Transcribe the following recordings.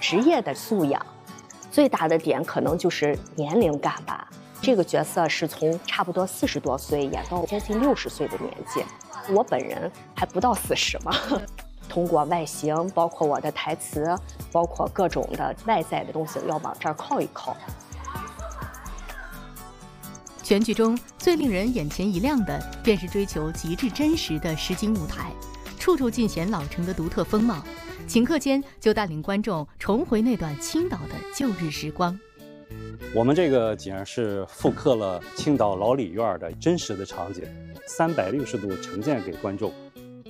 职业的素养。最大的点可能就是年龄感吧。这个角色是从差不多40多岁演到接近60岁的年纪，我本人还不到40嘛。通过外形，包括我的台词，包括各种的外在的东西，要往这儿靠一靠。 全剧中最令人眼前一亮的，便是追求极致真实的实景舞台，处处尽显老城的独特风貌。顷刻间就带领观众重回那段青岛的旧日时光。 我们这个景是复刻了青岛老李院的真实的场景，360度呈现给观众。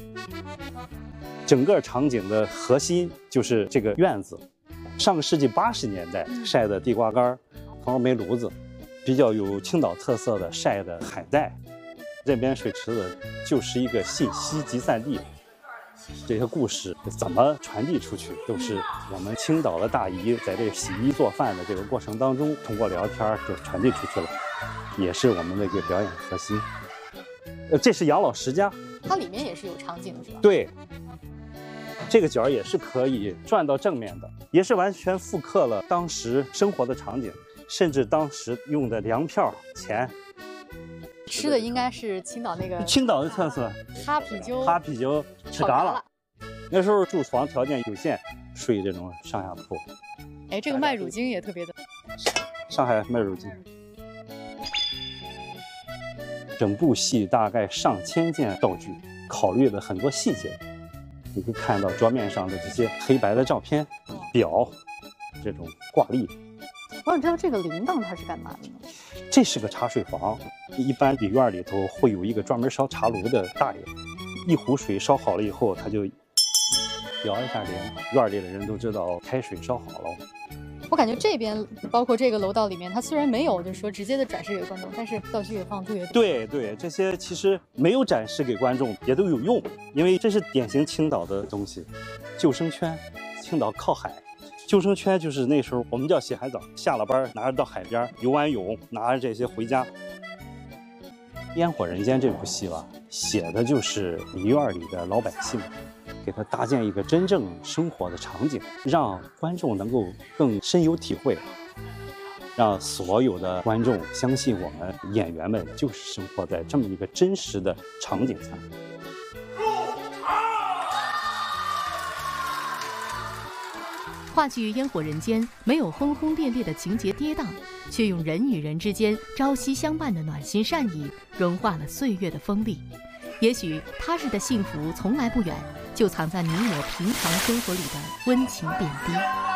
整个场景的核心就是这个院子，上个世纪80年代晒的地瓜干、蜂窝煤炉子，比较有青岛特色的晒的海带。这边水池子就是一个信息集散地。这些故事怎么传递出去，都是我们青岛的大姨在这洗衣做饭的这个过程当中，通过聊天就传递出去了，也是我们的一个表演核心。这是养老十佳， 它里面也是有场景的，是吧？ 对，这个角也是可以转到正面的，也是完全复刻了当时生活的场景，甚至当时用的粮票钱。 吃的应该是青岛那个青岛的特色， 哈啤酒， 哈啤酒吃嘎啦。那时候住房条件有限，睡这种上下铺。 哎，这个卖乳精也特别的。 上海卖乳精。整部戏大概上千件道具，考虑了很多细节。你可以看到桌面上的这些黑白的照片、表，这种挂历。 我想知道这个铃铛它是干嘛的呢？ 这是个茶水房，一般里院里头会有一个专门烧茶炉的大爷，一壶水烧好了以后，他就摇一下铃，院里的人都知道开水烧好了。 我感觉这边包括这个楼道里面，它虽然没有就是说直接的展示给观众，但是道具也放特别多。 对，这些其实没有展示给观众也都有用，因为这是典型青岛的东西。救生圈，青岛靠海。救生圈就是那时候我们叫洗海澡，下了班拿着到海边游完泳，拿着这些回家。《烟火人间》这部戏吧，写的就是李院里的老百姓，给他搭建一个真正生活的场景，让观众能够更深有体会，让所有的观众相信我们演员们就是生活在这么一个真实的场景下。 话剧《烟火人间》没有轰轰烈烈的情节跌宕，却用人与人之间朝夕相伴的暖心善意融化了岁月的锋利。也许他日的幸福从来不远，就藏在你我平常生活里的温情点滴。